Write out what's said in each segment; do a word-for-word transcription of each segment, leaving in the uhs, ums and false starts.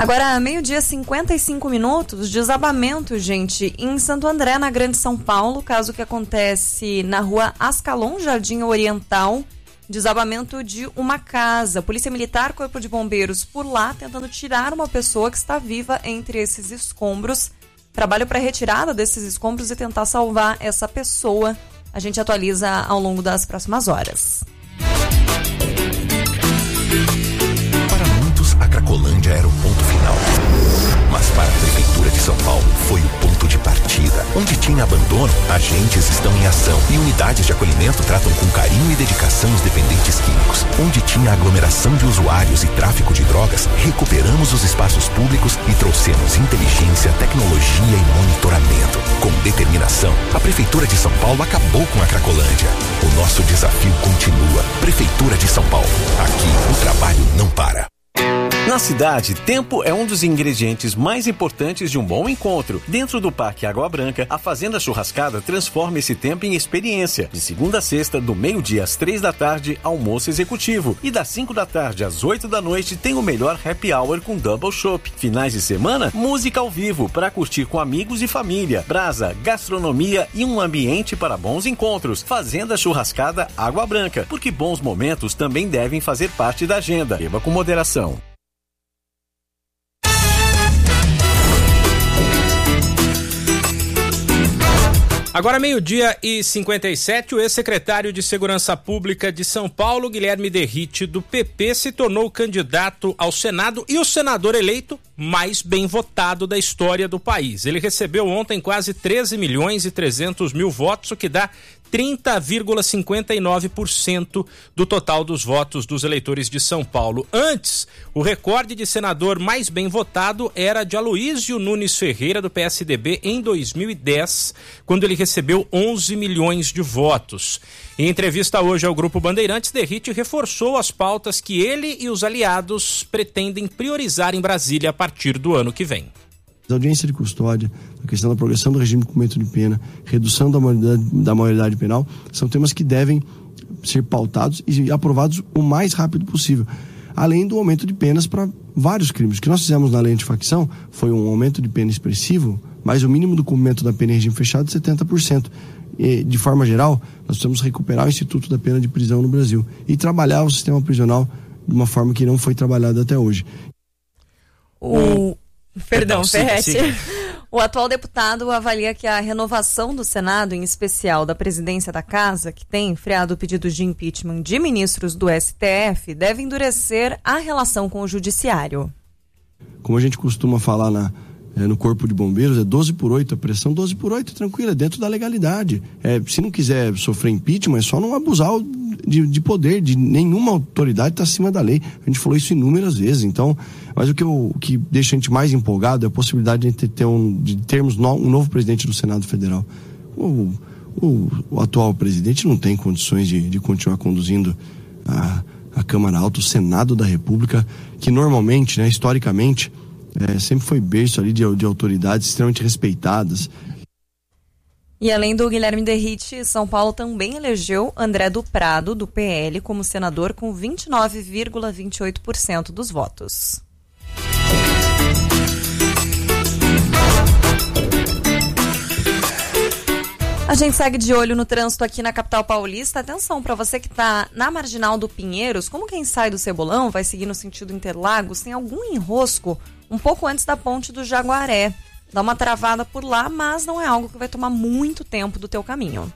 Agora, meio-dia, cinquenta e cinco minutos, desabamento, gente, em Santo André, na Grande São Paulo, caso que acontece na rua Ascalon, Jardim Oriental, desabamento de uma casa. Polícia Militar, Corpo de Bombeiros por lá, tentando tirar uma pessoa que está viva entre esses escombros. Trabalho para retirada desses escombros e tentar salvar essa pessoa. A gente atualiza ao longo das próximas horas. Para muitos, a Cracolândia era o ponto final. Mas para a Prefeitura de São Paulo, foi o ponto de partida. Onde tinha abandono, agentes estão em ação e unidades de acolhimento tratam com carinho e dedicação os dependentes químicos. Onde tinha aglomeração de usuários e tráfico de drogas, recuperamos os espaços públicos e trouxemos inteligência, tecnologia e monitoramento. Com determinação, a Prefeitura de São Paulo acabou com a Cracolândia. O nosso desafio continua. Prefeitura de São Paulo. Aqui, o trabalho não para. Na cidade, tempo é um dos ingredientes mais importantes de um bom encontro. Dentro do Parque Água Branca, a Fazenda Churrascada transforma esse tempo em experiência. De segunda a sexta, do meio-dia às três da tarde, almoço executivo. E das cinco da tarde às oito da noite, tem o melhor happy hour com double chopp. Finais de semana, música ao vivo para curtir com amigos e família. Brasa, gastronomia e um ambiente para bons encontros. Fazenda Churrascada Água Branca, porque bons momentos também devem fazer parte da agenda. Beba com moderação. Agora meio-dia e cinquenta e sete, o ex-secretário de Segurança Pública de São Paulo, Guilherme Derrite, do P P, se tornou candidato ao Senado e o senador eleito mais bem votado da história do país. Ele recebeu ontem quase treze milhões e trezentos mil votos, o que dá trinta vírgula cinquenta e nove por cento do total dos votos dos eleitores de São Paulo. Antes, o recorde de senador mais bem votado era de Aloísio Nunes Ferreira, do P S D B, em dois mil e dez, quando ele recebeu onze milhões de votos. Em entrevista hoje ao Grupo Bandeirantes, Derrite reforçou as pautas que ele e os aliados pretendem priorizar em Brasília a partir do ano que vem. A audiência de custódia, a questão da progressão do regime de cumprimento de pena, redução da maioridade, da maioridade penal, são temas que devem ser pautados e aprovados o mais rápido possível. Além do aumento de penas para vários crimes. O que nós fizemos na lei antifacção foi um aumento de pena expressivo, mas o mínimo do cumprimento da pena em regime fechado de setenta por cento. E, de forma geral, nós precisamos recuperar o Instituto da Pena de Prisão no Brasil e trabalhar o sistema prisional de uma forma que não foi trabalhada até hoje. O... Perdão, Perdão Ferretti. siga, siga. O atual deputado avalia que a renovação do Senado, em especial da presidência da Casa, que tem enfriado pedidos de impeachment de ministros do S T F, deve endurecer a relação com o judiciário. Como a gente costuma falar na, é, no Corpo de Bombeiros, é doze por oito, a pressão doze por oito, tranquila, dentro da legalidade. É, se não quiser sofrer impeachment, é só não abusar de, de poder, de nenhuma autoridade está acima da lei. A gente falou isso inúmeras vezes, então... Mas o que, eu, o que deixa a gente mais empolgado é a possibilidade de, ter um, de termos no, um novo presidente do Senado Federal. O, o, o atual presidente não tem condições de, de continuar conduzindo a, a Câmara Alta, o Senado da República, que normalmente, né, historicamente, é, sempre foi berço ali de, de autoridades extremamente respeitadas. E além do Guilherme Derrite, São Paulo também elegeu André do Prado, do P L, como senador com vinte e nove vírgula vinte e oito por cento dos votos. A gente segue de olho no trânsito aqui na capital paulista. Atenção para você que está na Marginal do Pinheiros, como quem sai do Cebolão, vai seguir no sentido Interlagos, tem algum enrosco um pouco antes da ponte do Jaguaré. Dá uma travada por lá, mas não é algo que vai tomar muito tempo do teu caminho.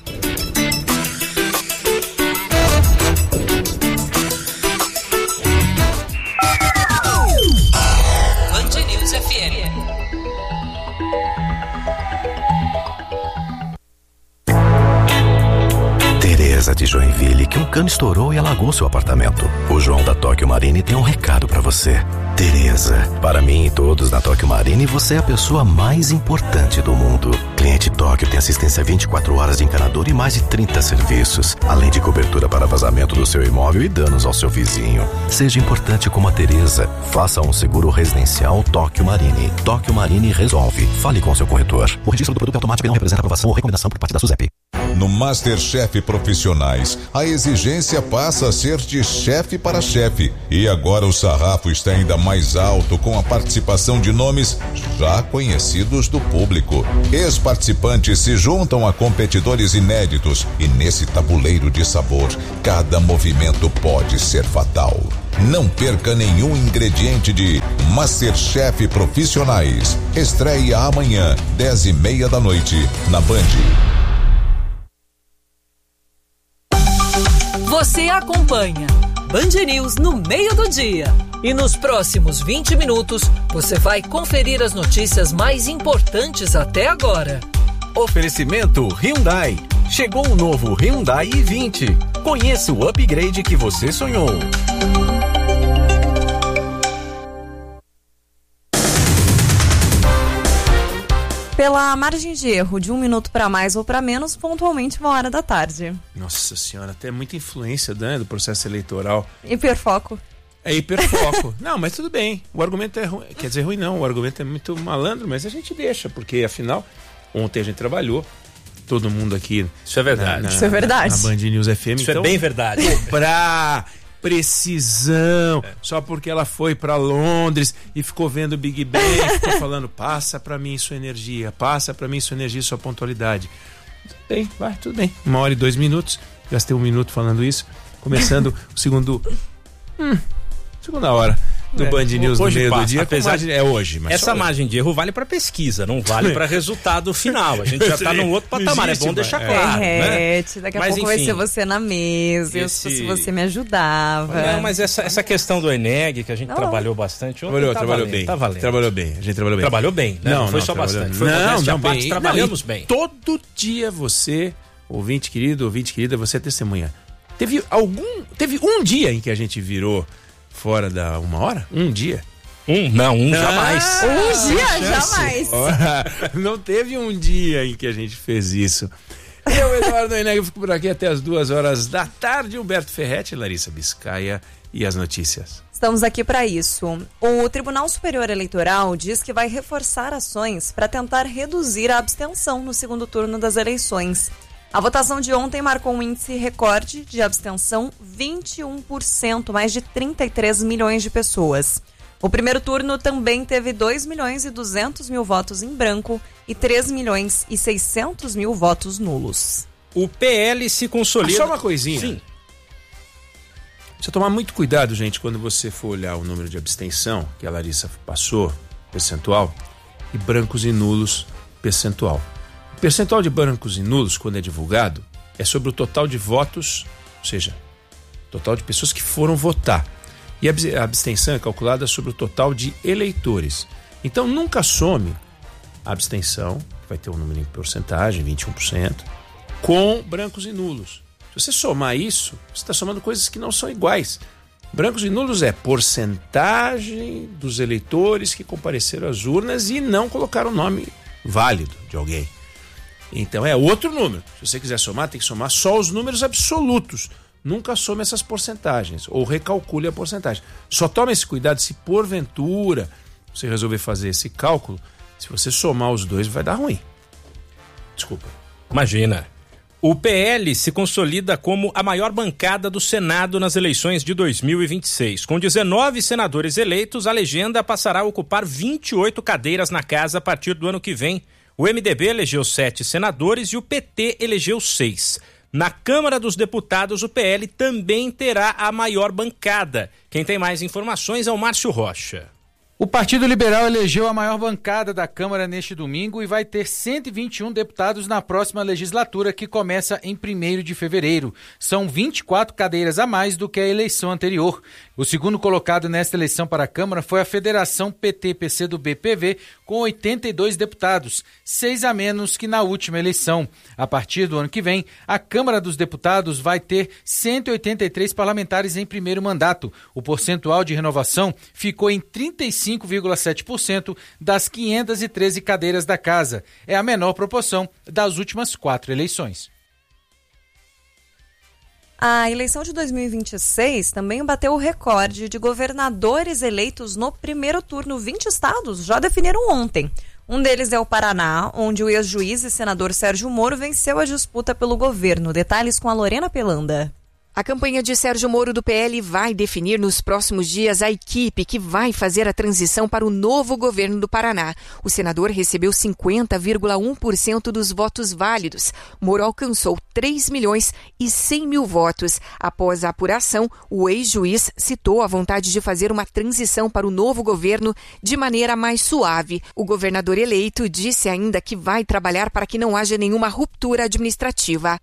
Band News F M. Tereza de Joinville, que um cano estourou e alagou seu apartamento. O João da Tóquio Marine tem um recado pra você. Tereza, para mim e todos na Tóquio Marine, você é a pessoa mais importante do mundo. Cliente Tóquio tem assistência vinte e quatro horas de encanador e mais de trinta serviços, além de cobertura para vazamento do seu imóvel e danos ao seu vizinho. Seja importante como a Tereza. Faça um seguro residencial Tóquio Marine. Tóquio Marine resolve. Fale com seu corretor. O registro do produto automático não representa aprovação ou recomendação por parte da SUSEP. No MasterChef Profissionais, a exigência passa a ser de chefe para chefe. E agora o sarrafo está ainda mais alto com a participação de nomes já conhecidos do público. Ex-participantes se juntam a competidores inéditos e nesse tabuleiro de sabor, cada movimento pode ser fatal. Não perca nenhum ingrediente de MasterChef Profissionais. Estreia amanhã, dez e meia da noite, na Band. Você acompanha Band News no meio do dia. E nos próximos vinte minutos, você vai conferir as notícias mais importantes até agora. Oferecimento Hyundai. Chegou o novo Hyundai i vinte. Conheça o upgrade que você sonhou. Pela margem de erro de um minuto para mais ou para menos, pontualmente uma hora da tarde. Nossa senhora, tem muita influência, né, do processo eleitoral. Hiperfoco. É hiperfoco. Não, mas tudo bem. O argumento é ruim. Quer dizer, ruim não. O argumento é muito malandro, mas a gente deixa, porque afinal, ontem a gente trabalhou. Todo mundo aqui. Isso é verdade. Na, na, Isso é verdade. Na Band News F M. Isso então, é bem verdade. Cobrar, precisão, é. Só porque ela foi pra Londres e ficou vendo o Big Bang, ficou falando, passa pra mim sua energia, passa pra mim sua energia, sua pontualidade. Tudo bem, vai, tudo bem. Uma hora e dois minutos. Gastei um minuto falando isso. Começando o segundo. Hum, segunda hora. Do é, Band News no meio passa, do dia, apesar de é hoje. Mas essa margem de erro vale para pesquisa, não vale para resultado final. A gente já está num outro patamar, existe, é bom deixar claro. Derrete, né? Daqui a mas, pouco enfim, vai ser você na mesa, esse... se você me ajudava. Não, mas essa, essa questão do Eneg, que a gente não. trabalhou bastante ontem, trabalhou, tá trabalhou valendo, bem. Tá valendo. Trabalhou bem. A gente trabalhou bem. Trabalhou bem, né? Não, não foi não, só bastante. Foi não, não, parte, bem. trabalhamos não, bem. Todo dia você, ouvinte querido, ouvinte querida, você é testemunha. Teve algum, teve um dia em que a gente virou fora da uma hora? Um dia? Um, não, um ah, jamais. Um dia, jamais. Não teve um dia em que a gente fez isso. Eu, Eduardo Eneg, fico por aqui até as duas horas da tarde. Humberto Ferretti, Larissa Biscaia e as notícias. Estamos aqui para isso. O Tribunal Superior Eleitoral diz que vai reforçar ações para tentar reduzir a abstenção no segundo turno das eleições. A votação de ontem marcou um índice recorde de abstenção, vinte e um por cento, mais de trinta e três milhões de pessoas. O primeiro turno também teve dois milhões e duzentos mil votos em branco e três milhões e seiscentos mil votos nulos. O P L se consolida... Ah, só uma coisinha. Sim. Precisa tomar muito cuidado, gente, quando você for olhar o número de abstenção que a Larissa passou, percentual, e brancos e nulos, percentual. O percentual de brancos e nulos, quando é divulgado, é sobre o total de votos, ou seja, total de pessoas que foram votar. E a abstenção é calculada sobre o total de eleitores. Então nunca some a abstenção, que vai ter um número em porcentagem, vinte e um por cento, com brancos e nulos. Se você somar isso, você está somando coisas que não são iguais. Brancos e nulos é porcentagem dos eleitores que compareceram às urnas e não colocaram o nome válido de alguém. Então é outro número. Se você quiser somar, tem que somar só os números absolutos. Nunca some essas porcentagens ou recalcule a porcentagem. Só tome esse cuidado se porventura você resolver fazer esse cálculo. Se você somar os dois, vai dar ruim. Desculpa. Imagina. O P L se consolida como a maior bancada do Senado nas eleições de dois mil e vinte e seis. Com dezenove senadores eleitos, a legenda passará a ocupar vinte e oito cadeiras na casa a partir do ano que vem. O M D B elegeu sete senadores e o P T elegeu seis. Na Câmara dos Deputados, o P L também terá a maior bancada. Quem tem mais informações é o Márcio Rocha. O Partido Liberal elegeu a maior bancada da Câmara neste domingo e vai ter cento e vinte e um deputados na próxima legislatura, que começa em primeiro de fevereiro. São vinte e quatro cadeiras a mais do que a eleição anterior. O segundo colocado nesta eleição para a Câmara foi a Federação P T P C do B P V, com oitenta e dois deputados, seis a menos que na última eleição. A partir do ano que vem, a Câmara dos Deputados vai ter cento e oitenta e três parlamentares em primeiro mandato. O percentual de renovação ficou em trinta e cinco vírgula sete por cento das quinhentas e treze cadeiras da casa. É a menor proporção das últimas quatro eleições. A eleição de dois mil e vinte e seis também bateu o recorde de governadores eleitos no primeiro turno. vinte estados já definiram ontem. Um deles é o Paraná, onde o ex-juiz e senador Sérgio Moro venceu a disputa pelo governo. Detalhes com a Lorena Pelanda. A campanha de Sérgio Moro do P L vai definir nos próximos dias a equipe que vai fazer a transição para o novo governo do Paraná. O senador recebeu cinquenta vírgula um por cento dos votos válidos. Moro alcançou três milhões e cem mil votos. Após a apuração, o ex-juiz citou a vontade de fazer uma transição para o novo governo de maneira mais suave. O governador eleito disse ainda que vai trabalhar para que não haja nenhuma ruptura administrativa.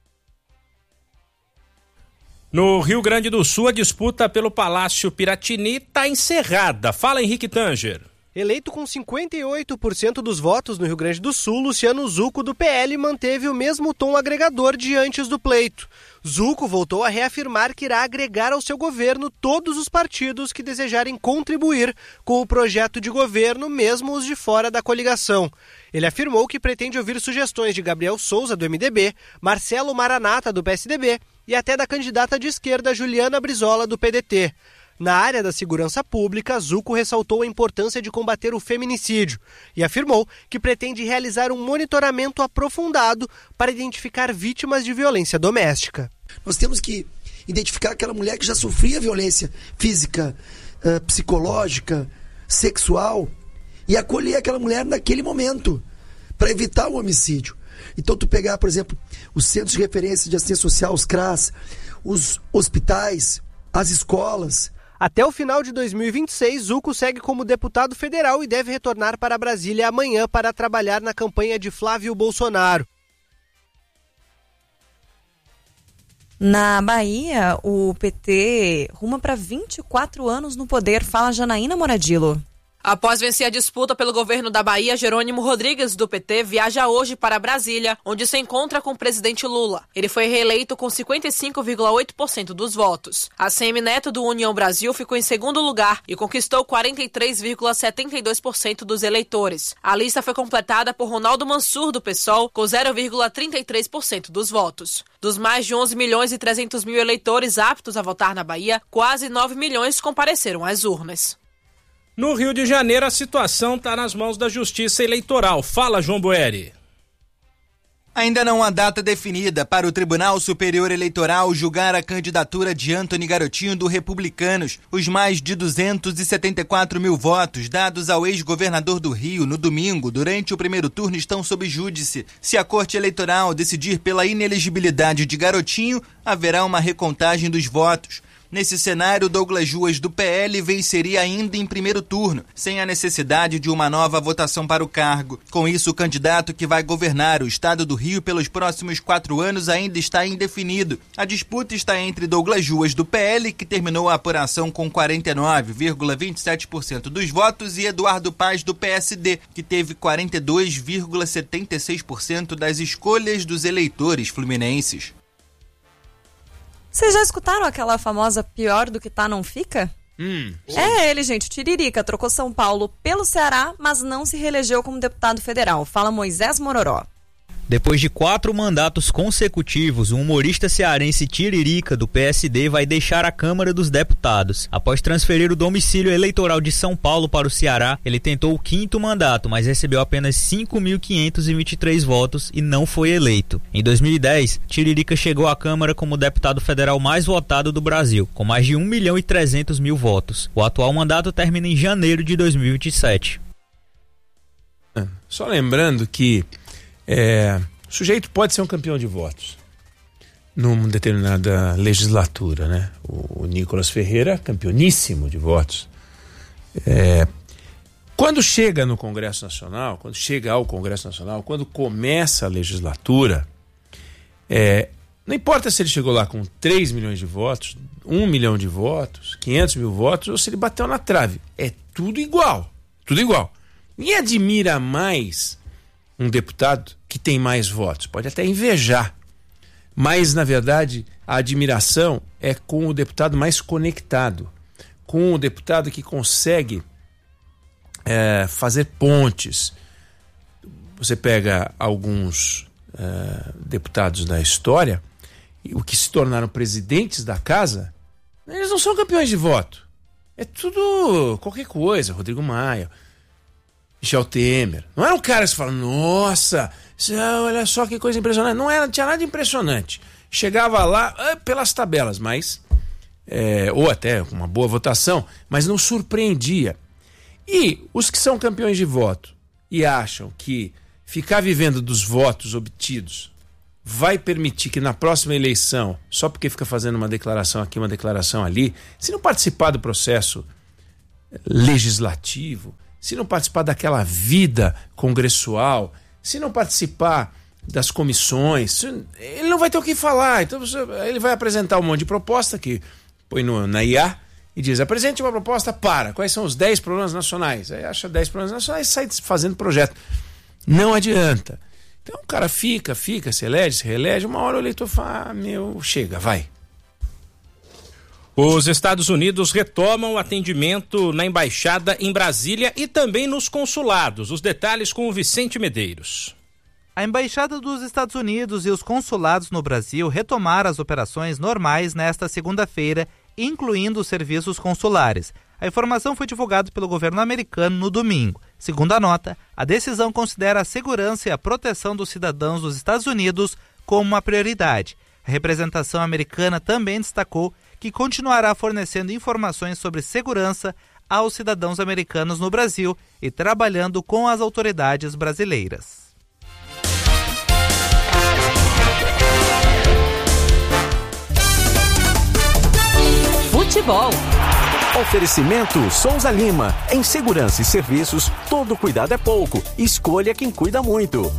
No Rio Grande do Sul, a disputa pelo Palácio Piratini está encerrada. Fala, Henrique Tanger. Eleito com cinquenta e oito por cento dos votos no Rio Grande do Sul, Luciano Zucco, do P L, manteve o mesmo tom agregador de antes do pleito. Zucco voltou a reafirmar que irá agregar ao seu governo todos os partidos que desejarem contribuir com o projeto de governo, mesmo os de fora da coligação. Ele afirmou que pretende ouvir sugestões de Gabriel Souza, do M D B, Marcelo Maranata, do P S D B, e até da candidata de esquerda Juliana Brizola, do P D T. Na área da segurança pública, Zucco ressaltou a importância de combater o feminicídio e afirmou que pretende realizar um monitoramento aprofundado para identificar vítimas de violência doméstica. Nós temos que identificar aquela mulher que já sofria violência física, uh, psicológica, sexual, e acolher aquela mulher naquele momento, para evitar o homicídio. Então, tu pegar, por exemplo, os centros de referência de assistência social, os C R A S, os hospitais, as escolas. Até o final de dois mil e vinte e seis, Zucco segue como deputado federal e deve retornar para Brasília amanhã para trabalhar na campanha de Flávio Bolsonaro. Na Bahia, o P T ruma para vinte e quatro anos no poder. Fala, Janaína Moradilo. Após vencer a disputa pelo governo da Bahia, Jerônimo Rodrigues, do P T, viaja hoje para Brasília, onde se encontra com o presidente Lula. Ele foi reeleito com cinquenta e cinco vírgula oito por cento dos votos. A Semi Neto, do União Brasil, ficou em segundo lugar e conquistou quarenta e três vírgula setenta e dois por cento dos eleitores. A lista foi completada por Ronaldo Mansur, do PSOL, com zero vírgula trinta e três por cento dos votos. Dos mais de onze milhões e trezentos mil eleitores aptos a votar na Bahia, quase nove milhões compareceram às urnas. No Rio de Janeiro, a situação está nas mãos da Justiça Eleitoral. Fala, João Boeri. Ainda não há data definida para o Tribunal Superior Eleitoral julgar a candidatura de Antony Garotinho do Republicanos. Os mais de duzentos e setenta e quatro mil votos dados ao ex-governador do Rio no domingo, durante o primeiro turno, estão sob júdice. Se a Corte Eleitoral decidir pela inelegibilidade de Garotinho, haverá uma recontagem dos votos. Nesse cenário, Douglas Juas, do P L, venceria ainda em primeiro turno, sem a necessidade de uma nova votação para o cargo. Com isso, o candidato que vai governar o estado do Rio pelos próximos quatro anos ainda está indefinido. A disputa está entre Douglas Juas, do P L, que terminou a apuração com quarenta e nove vírgula vinte e sete por cento dos votos, e Eduardo Paz, do P S D, que teve quarenta e dois vírgula setenta e seis por cento das escolhas dos eleitores fluminenses. Vocês já escutaram aquela famosa pior do que tá não fica? Hum, é ele, gente. Tiririca trocou São Paulo pelo Ceará, mas não se reelegeu como deputado federal. Fala Moisés Mororó. Depois de quatro mandatos consecutivos, o humorista cearense Tiririca, do P S D, vai deixar a Câmara dos Deputados. Após transferir o domicílio eleitoral de São Paulo para o Ceará, ele tentou o quinto mandato, mas recebeu apenas cinco mil quinhentos e vinte e três votos e não foi eleito. Em dois mil e dez, Tiririca chegou à Câmara como o deputado federal mais votado do Brasil, com mais de um milhão e trezentos mil votos. O atual mandato termina em janeiro de dois mil e vinte e sete. Só lembrando que É, o sujeito pode ser um campeão de votos numa determinada legislatura, né? O, o Nicolas Ferreira, campeoníssimo de votos. É, quando chega no Congresso Nacional, quando chega ao Congresso Nacional, quando começa a legislatura, é, não importa se ele chegou lá com três milhões de votos, um milhão de votos, quinhentos mil votos, ou se ele bateu na trave. É tudo igual, tudo igual. Ninguém admira mais um deputado que tem mais votos, pode até invejar, mas na verdade a admiração é com o deputado mais conectado, com o deputado que consegue é, fazer pontes. Você pega alguns é, deputados da história, o que se tornaram presidentes da casa, eles não são campeões de voto, é tudo qualquer coisa. Rodrigo Maia, Michel Temer. Não era um cara que você fala, nossa, olha só que coisa impressionante. Não era, não tinha nada de impressionante. Chegava lá pelas tabelas, mas é, ou até com uma boa votação, mas não surpreendia. E os que são campeões de voto e acham que ficar vivendo dos votos obtidos vai permitir que na próxima eleição, só porque fica fazendo uma declaração aqui, uma declaração ali, se não participar do processo legislativo, se não participar daquela vida congressual, se não participar das comissões, ele não vai ter o que falar. Então ele vai apresentar um monte de proposta que põe no, na I A e diz, apresente uma proposta para, quais são os dez problemas nacionais? Aí acha dez problemas nacionais e sai fazendo projeto. Não adianta. Então o cara fica, fica, se elege, se reelege, uma hora o eleitor fala, ah, meu, chega, vai. Os Estados Unidos retomam o atendimento na embaixada em Brasília e também nos consulados. Os detalhes com o Vicente Medeiros. A Embaixada dos Estados Unidos e os consulados no Brasil retomaram as operações normais nesta segunda-feira, incluindo os serviços consulares. A informação foi divulgada pelo governo americano no domingo. Segundo a nota, a decisão considera a segurança e a proteção dos cidadãos dos Estados Unidos como uma prioridade. A representação americana também destacou que continuará fornecendo informações sobre segurança aos cidadãos americanos no Brasil e trabalhando com as autoridades brasileiras. Futebol. Oferecimento Souza Lima. Em segurança e serviços, todo cuidado é pouco. Escolha quem cuida muito.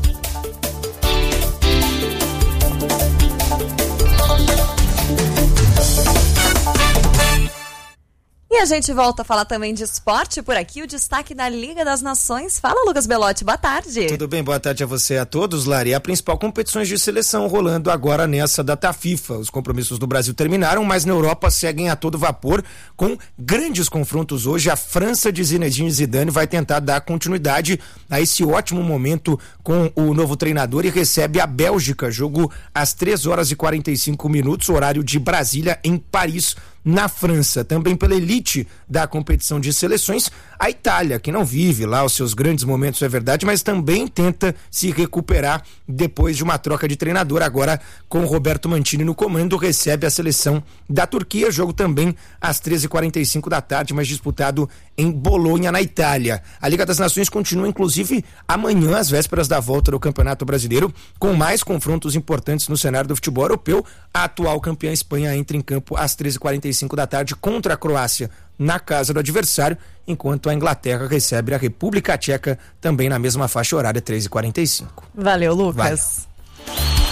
E a gente volta a falar também de esporte por aqui, o destaque da Liga das Nações. Fala, Lucas Belotti, boa tarde. Tudo bem, boa tarde a você e a todos, Lari. A principal competições de seleção rolando agora nessa data FIFA. Os compromissos do Brasil terminaram, mas na Europa seguem a todo vapor, com grandes confrontos hoje. A França de Zinedine Zidane vai tentar dar continuidade a esse ótimo momento com o novo treinador e recebe a Bélgica, jogo às três horas e quarenta e cinco minutos, horário de Brasília, em Paris, na França. Também pela elite da competição de seleções, a Itália, que não vive lá os seus grandes momentos, é verdade, mas também tenta se recuperar depois de uma troca de treinador, agora com Roberto Mantini no comando, recebe a seleção da Turquia, jogo também às treze e quarenta e cinco da tarde, mas disputado em Bolonha, na Itália. A Liga das Nações continua, inclusive, amanhã, às vésperas da volta do Campeonato Brasileiro, com mais confrontos importantes no cenário do futebol europeu. A atual campeã Espanha entra em campo às treze e quarenta e cinco da tarde contra a Croácia na casa do adversário, enquanto a Inglaterra recebe a República Tcheca também na mesma faixa horária, treze e quarenta e cinco. Valeu, Lucas. Valeu.